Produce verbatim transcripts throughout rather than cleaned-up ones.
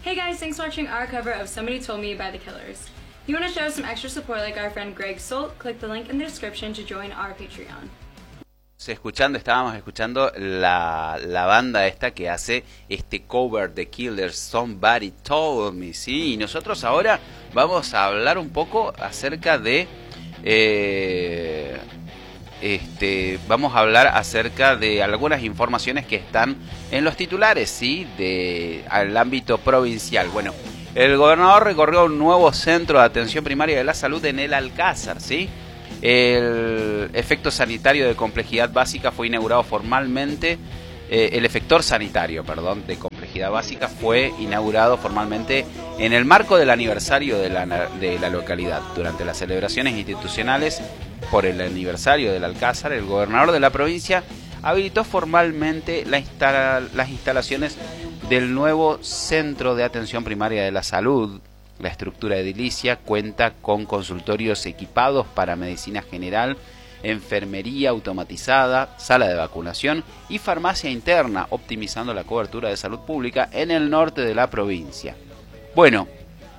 Hey guys, thanks for watching our cover of Somebody Told Me by The Killers. If you want to show some extra support like our friend Greg Solt, click the link in the description to join our Patreon. Escuchando, estábamos escuchando la, la banda esta que hace este cover de Killers, Somebody Told Me, ¿sí? Y nosotros ahora vamos a hablar un poco acerca de... Eh, este, vamos a hablar acerca de algunas informaciones que están en los titulares, ¿sí? De, al ámbito provincial. Bueno, el gobernador recorrió un nuevo centro de atención primaria de la salud en el Alcázar, ¿sí? El efecto sanitario de complejidad básica fue inaugurado formalmente, eh, el efector sanitario, perdón, de complejidad básica fue inaugurado formalmente en el marco del aniversario de la, de la localidad. Durante las celebraciones institucionales por el aniversario del Alcázar, el gobernador de la provincia habilitó formalmente la instala, las instalaciones del nuevo Centro de Atención Primaria de la Salud. La estructura edilicia cuenta con consultorios equipados para medicina general, enfermería automatizada, sala de vacunación y farmacia interna, optimizando la cobertura de salud pública en el norte de la provincia. Bueno,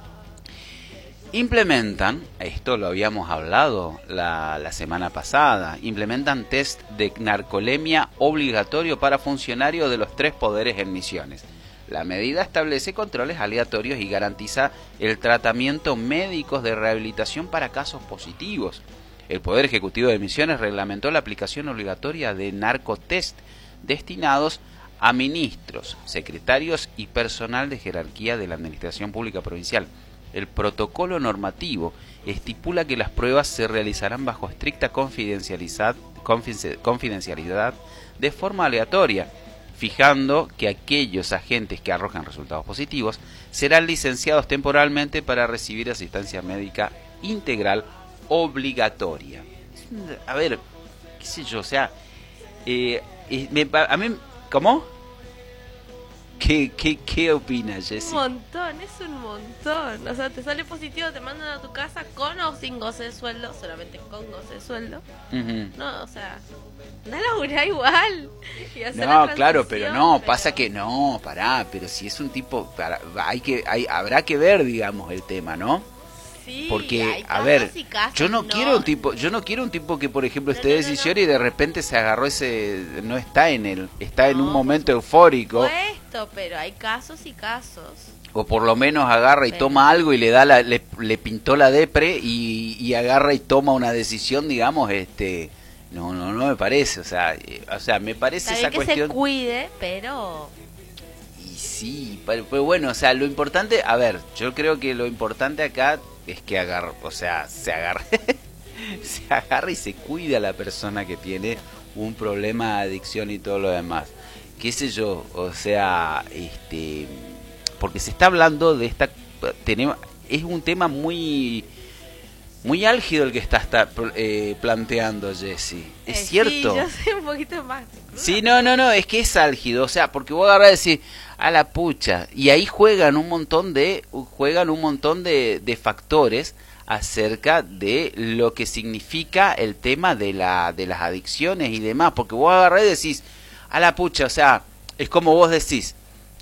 implementan, esto lo habíamos hablado la, la semana pasada, implementan test de narcolemia obligatorio para funcionarios de los tres poderes en Misiones. La medida establece controles aleatorios y garantiza el tratamiento médico de rehabilitación para casos positivos. El Poder Ejecutivo de Misiones reglamentó la aplicación obligatoria de narcotest destinados a ministros, secretarios y personal de jerarquía de la Administración Pública Provincial. El protocolo normativo estipula que las pruebas se realizarán bajo estricta confidencialidad, confidencialidad de forma aleatoria, fijando que aquellos agentes que arrojan resultados positivos serán licenciados temporalmente para recibir asistencia médica integral obligatoria. A ver, qué sé yo, o sea, eh, eh, me, a mí, ¿cómo? ¿Qué, qué, qué opinas, Jessy? Un montón, es un montón. O sea, te sale positivo, te mandan a tu casa con o sin goce de sueldo, solamente con goce de sueldo. Uh-huh. No, o sea, no laburá igual. Y hacer no, la claro, pero no, pero... pasa que no, pará, pero si es un tipo, para, hay que, hay, habrá que ver, digamos, el tema, ¿no? Sí, porque, a ver, casos, yo no, no quiero un tipo, yo no quiero un tipo que, por ejemplo, esté no, de no, decisión no. y de repente se agarró ese, no está en él, está no, en un momento eufórico. Supuesto, pero hay casos y casos. O por lo menos agarra y pero... toma algo y le da la, le, le pintó la depre y, y agarra y toma una decisión, digamos, este, no, no, no me parece, o sea, eh, o sea, me parece Está esa bien que cuestión. se cuide, pero Y sí, pero, pero bueno, o sea, lo importante, a ver, yo creo que lo importante acá es que agarra, o sea, se agarra, se agarra y se cuida a la persona que tiene un problema de adicción y todo lo demás. Qué sé yo, o sea, este, porque se está hablando de esta, tenemos, es un tema muy, muy álgido el que está, está eh, planteando Jessy. Es eh, cierto. Sí, yo soy un poquito más. Sí, no, no, no, es que es álgido, o sea, porque vos agarrás y decís, a la pucha, y ahí juegan un montón de, juegan un montón de, de factores acerca de lo que significa el tema de la, de las adicciones y demás, porque vos agarrás y decís, a la pucha, o sea, es como vos decís,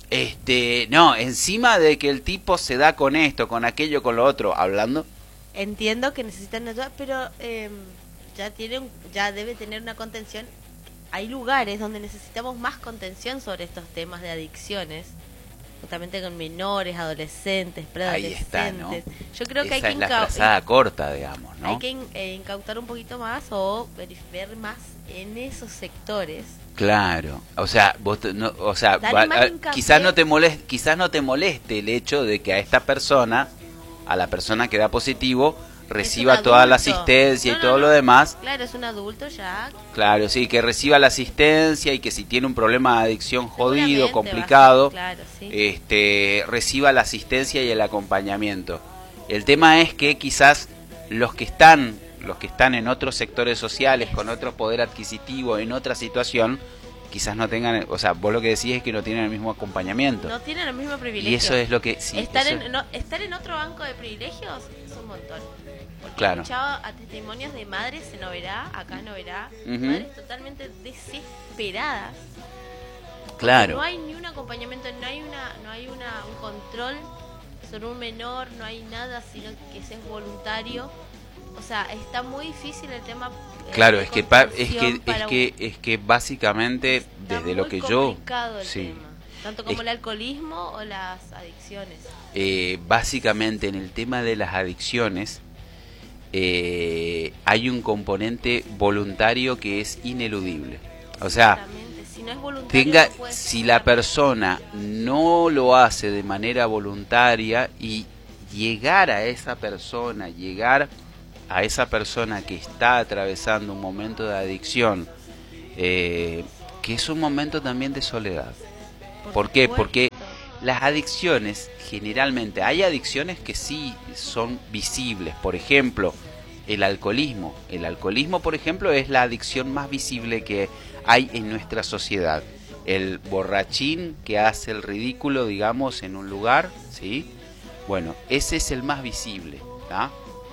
este, no, encima de que el tipo se da con esto, con aquello, con lo otro, hablando. Entiendo que necesitan ayuda, pero eh, ya tiene un, ya debe tener una contención. Hay lugares donde necesitamos más contención sobre estos temas de adicciones, justamente con menores, adolescentes, preadolescentes. Ahí está, ¿no? Yo creo que Esa hay que es la inca- frazada corta, digamos, ¿no? hay que in- eh, incautar un poquito más o ver más en esos sectores. Claro, o sea, vos te- no, o sea, Dale va- más a- hincapié. quizás no te moleste, quizás no te moleste el hecho de que a esta persona, a la persona que da positivo, reciba un toda la adulto. asistencia No, y no, todo no. lo demás. Claro, es un adulto ya. Claro, sí, que reciba la asistencia y que si tiene un problema de adicción jodido, Seguramente va a complicado, ser, claro, sí. este, reciba la asistencia y el acompañamiento. El tema es que quizás los que están, los que están en otros sectores sociales, con otro poder adquisitivo, en otra situación, quizás no tengan, o sea, vos lo que decís es que no tienen el mismo acompañamiento. No tienen el mismo privilegio. Y eso es lo que sí, estar, eso- en, no, estar en otro banco de privilegios es un montón. Porque Claro. he escuchado a testimonios de madres en Oberá, acá en Oberá, Ujú. madres totalmente desesperadas Claro. No hay ni un acompañamiento, no hay una, no hay una, un control sobre un menor, no hay nada, sino que ese es voluntario. O sea, está muy difícil el tema. Eh, Claro, de es que pa- es contención que para es que un- es que básicamente está desde lo muy que yo complicado el sí, tema, tanto como Es- el alcoholismo o las adicciones. eh, básicamente en el tema de las adicciones eh, hay un componente voluntario que es ineludible. O sea, Exactamente. Si no es voluntario, tenga, no puede si ser. la persona no lo hace de manera voluntaria y llegar a esa persona, llegar a esa persona que está atravesando un momento de adicción, eh, que es un momento también de soledad. ¿Por qué? supuesto. Porque las adicciones, generalmente, hay adicciones que sí son visibles. Por ejemplo, el alcoholismo. El alcoholismo, por ejemplo, es la adicción más visible que hay en nuestra sociedad. El borrachín que hace el ridículo, digamos, en un lugar, ¿sí? Bueno, ese es el más visible, ¿tá?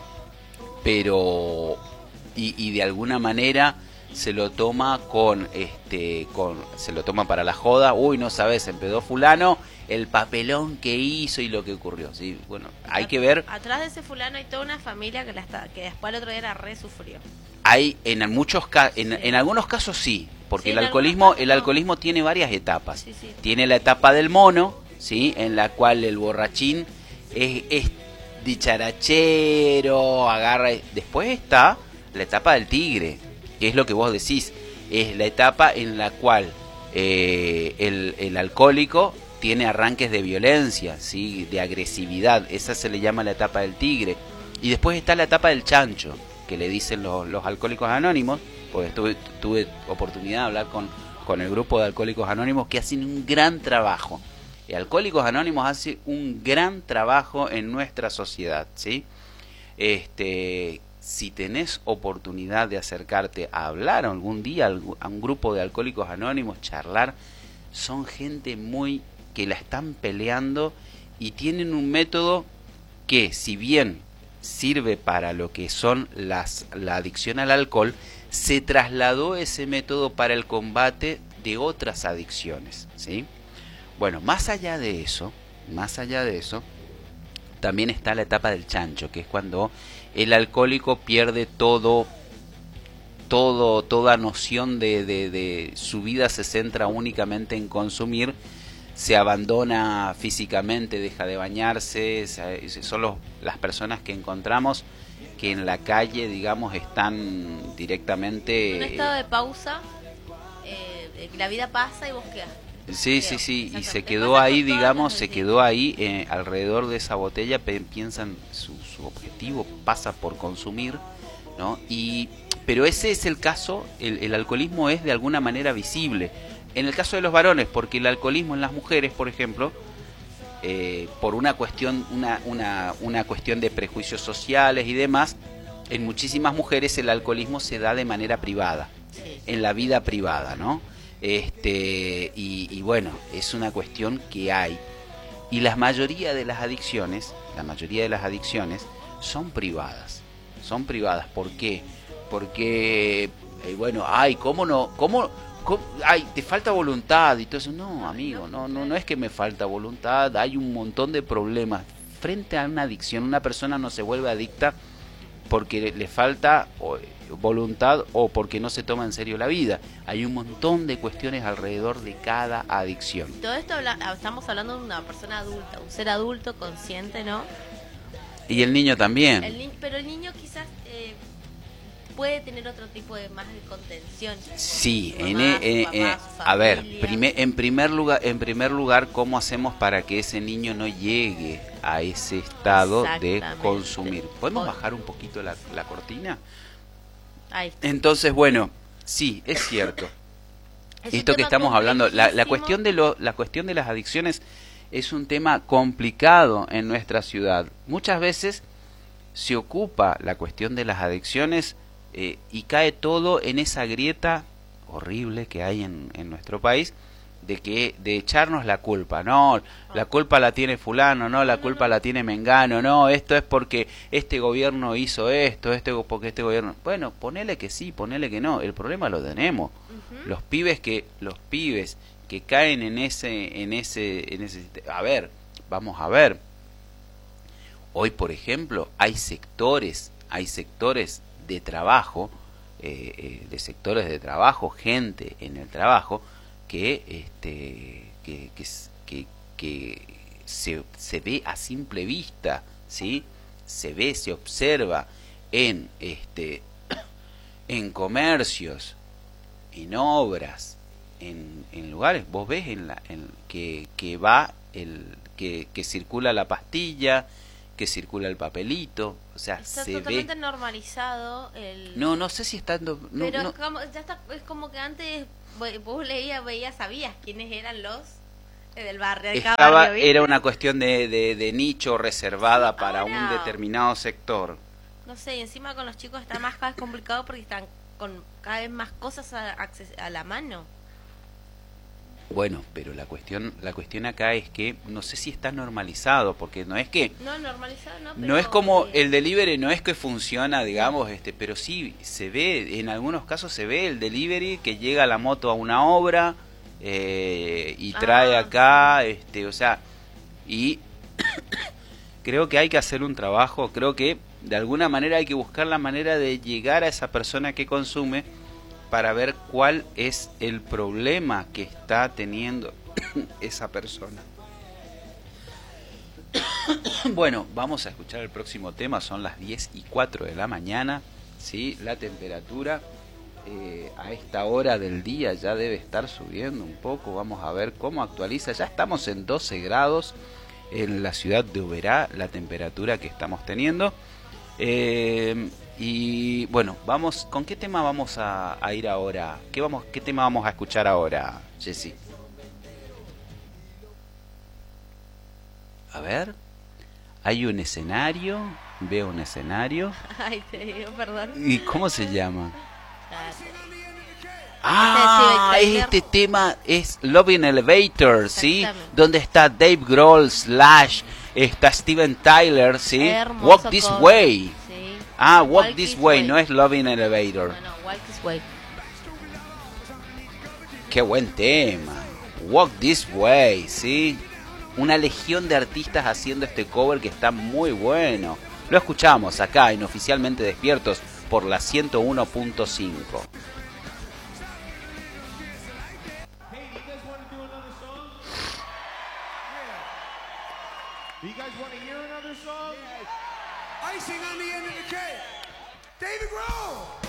Pero, y, y de alguna manera se lo toma con, este, con, se lo toma para la joda. Uy, no sabes, se empedó fulano, el papelón que hizo y lo que ocurrió, ¿sí? Bueno, hay que ver. Atrás de ese fulano hay toda una familia que la está, que después el otro día la re sufrió. Hay en muchos ca en, Sí. en algunos casos sí, porque Sí, el en alcoholismo algunos casos el no. alcoholismo tiene varias etapas. Sí, sí. Tiene la etapa del mono, ¿sí? En la cual el borrachín es, es dicharachero, agarra. Después está la etapa del tigre, que es lo que vos decís, es la etapa en la cual eh, el, el alcohólico tiene arranques de violencia, ¿sí? De agresividad. Esa se le llama la etapa del tigre. Y después está la etapa del chancho, que le dicen los, los alcohólicos anónimos, porque tuve, tuve oportunidad de hablar con, con el grupo de alcohólicos anónimos que hacen un gran trabajo. Y Alcohólicos Anónimos hace un gran trabajo en nuestra sociedad, ¿sí? Este, si tenés oportunidad de acercarte a hablar algún día a un grupo de Alcohólicos Anónimos, charlar, son gente muy que la están peleando y tienen un método que, si bien sirve para lo que son las la adicción al alcohol, se trasladó ese método para el combate de otras adicciones, ¿sí? Bueno, más allá de eso, más allá de eso, también está la etapa del chancho, que es cuando el alcohólico pierde todo, todo, toda noción de, de, de su vida, se centra únicamente en consumir, se abandona físicamente, deja de bañarse, son los, las personas que encontramos que en la calle, digamos, están directamente... En un estado de pausa, eh, la vida pasa y vos quedás. Sí, sí, sí, y se Exactamente. quedó Pasa ahí, con todas digamos, las se adicciones. quedó ahí eh, alrededor de esa botella, pe- piensan su, su objetivo pasa por consumir, ¿no? Y pero ese es el caso, el, el alcoholismo es de alguna manera visible. En el caso de los varones, porque el alcoholismo en las mujeres, por ejemplo, eh, por una cuestión, una, una, una cuestión de prejuicios sociales y demás, en muchísimas mujeres el alcoholismo se da de manera privada, Sí. en la vida privada, ¿no? Este, y, y bueno, es una cuestión que hay. Y la mayoría de las adicciones, la mayoría de las adicciones son privadas. Son privadas. ¿Por qué? Porque, eh, bueno, ay, ¿cómo no? ¿Cómo? ¿Cómo? Ay, te falta voluntad y todo eso. No, amigo, no, no, no es que me falta voluntad. Hay un montón de problemas. Frente a una adicción, una persona no se vuelve adicta porque le falta o, voluntad o porque no se toma en serio la vida. Hay un montón de cuestiones alrededor de cada adicción. Todo esto habla- estamos hablando de una persona adulta, un ser adulto consciente, ¿no? Y el niño también. El ni- pero el niño quizás eh, puede tener otro tipo de más de contención. Sí, Su en, mamá, e- su eh, papá, eh, su a ver, familia. prime- en primer lugar, en primer lugar, ¿cómo hacemos para que ese niño no llegue a ese estado de Exactamente. consumir? ¿Podemos Con- bajar un poquito la, la cortina? Ahí está. Entonces, bueno, sí, es cierto. Es un Esto que tema estamos hablando, la, la complejísimo. cuestión de lo, la cuestión de las adicciones es un tema complicado en nuestra ciudad. Muchas veces se ocupa la cuestión de las adicciones eh, y cae todo en esa grieta horrible que hay en, en nuestro país de que de echarnos la culpa. No, la culpa la tiene fulano, no, la culpa la tiene mengano, no, esto es porque este gobierno hizo esto, este porque este gobierno. Bueno, ponele que sí, ponele que no, el problema lo tenemos. Ujú. Los pibes que los pibes que caen en ese, en ese, en ese, a ver, vamos a ver. Hoy, por ejemplo, hay sectores, hay sectores de trabajo, eh, eh, de sectores de trabajo, gente en el trabajo que, este, que, que, que, que se, se ve a simple vista, ¿sí? Se ve, se observa en, este, en comercios, en obras, en, en lugares. Vos ves en la, en, que, que va el, que, que circula la pastilla, que circula el papelito, o sea, está se totalmente ve. normalizado el... No, no sé si está. No, pero no. Es, como, ya está, es como que antes vos leías, veías, sabías quiénes eran los eh, del barrio. De cada Estaba, barrio, ¿viste? era una cuestión de, de, de nicho reservada Sí, para ahora, un determinado sector. No sé, y encima con los chicos está más cada vez complicado porque están con cada vez más cosas a, a la mano. Bueno, pero la cuestión, la cuestión acá es que no sé si está normalizado, porque no es que no normalizado, no, pero no es como eh, el delivery, no es que funciona, digamos, este, pero sí se ve, en algunos casos se ve el delivery que llega la moto a una obra eh, y trae ah, acá, este, o sea, y creo que hay que hacer un trabajo, creo que de alguna manera hay que buscar la manera de llegar a esa persona que consume para ver cuál es el problema que está teniendo esa persona. Bueno, vamos a escuchar el próximo tema, son las diez y cuatro de la mañana, ¿sí? La temperatura eh, a esta hora del día ya debe estar subiendo un poco, vamos a ver cómo actualiza, ya estamos en doce grados en la ciudad de Oberá, la temperatura que estamos teniendo. Eh, y bueno, vamos, ¿con qué tema vamos a, a ir ahora? ¿Qué vamos, qué tema vamos a escuchar ahora, Jessy? A ver, hay un escenario, veo un escenario. Ay, te digo, perdón. ¿Y cómo se llama? Ah, Ah, este tema es Love in Elevator, ¿sí? Donde está Dave Grohl, Slash, está Steven Tyler, ¿sí? Hermoso Walk This cover. Way. Sí. Ah, Walk, Walk This This way, Way. no es Love in Elevator. No, no, Walk This Way. Qué buen tema. Walk This Way, ¿sí? Una legión de artistas haciendo este cover que está muy bueno. Lo escuchamos acá en Oficialmente Despiertos por la ciento uno punto cinco. You guys want to hear another song? Yes. Icing on the end of the cake. David Grohl.